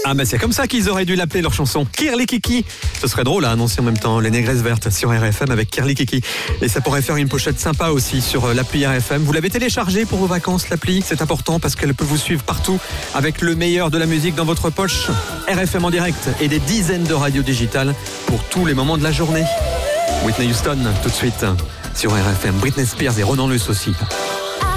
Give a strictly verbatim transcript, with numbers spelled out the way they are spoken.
Ah bah c'est comme ça qu'ils auraient dû l'appeler leur chanson. Kirli Kiki. Ce serait drôle à annoncer en même temps les négresses vertes sur R F M avec Kirli Kiki. Et ça pourrait faire une pochette sympa aussi sur l'appli R F M. Vous l'avez téléchargée pour vos vacances, l'appli. C'est important parce qu'elle peut vous suivre partout avec le meilleur de la musique dans votre poche. R F M en direct et des dizaines de radios digitales pour tous les moments de la journée. Whitney Houston tout de suite sur R F M. Britney Spears et Ronan Luce aussi.